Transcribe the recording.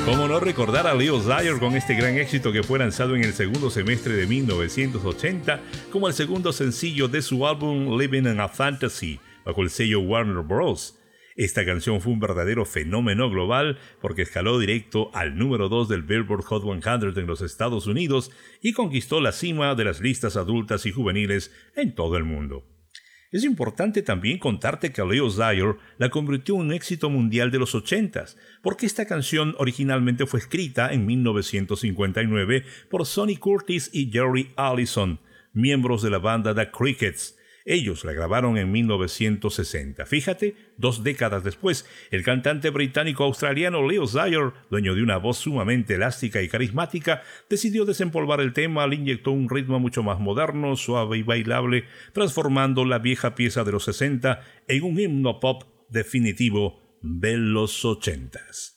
Cómo no recordar a Leo Sayer con este gran éxito que fue lanzado en el segundo semestre de 1980 como el segundo sencillo de su álbum Living in a Fantasy, bajo el sello Warner Bros. Esta canción fue un verdadero fenómeno global porque escaló directo al número 2 del Billboard Hot 100 en los Estados Unidos y conquistó la cima de las listas adultas y juveniles en todo el mundo. Es importante también contarte que Leo Sayer la convirtió en un éxito mundial de los 80s, porque esta canción originalmente fue escrita en 1959 por Sonny Curtis y Jerry Allison, miembros de la banda The Crickets. Ellos la grabaron en 1960. Fíjate, 2 décadas después, el cantante británico-australiano Leo Sayer, dueño de una voz sumamente elástica y carismática, decidió desempolvar el tema, le inyectó un ritmo mucho más moderno, suave y bailable, transformando la vieja pieza de los 60 en un himno pop definitivo de los 80s.